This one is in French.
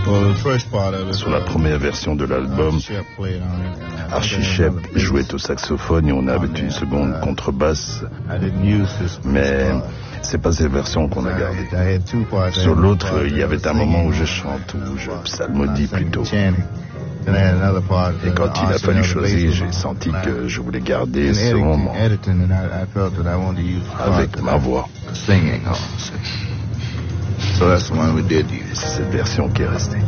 Sur la première version de l'album, Archie Shepp jouait au saxophone et on avait une seconde contrebasse, mais c'est pas cette version qu'on a gardée. Sur l'autre, il y avait un moment où je chante, où je psalmodie plutôt. Et quand il a fallu choisir, j'ai senti que je voulais garder ce moment avec ma voix. C'est cette version qui est restée.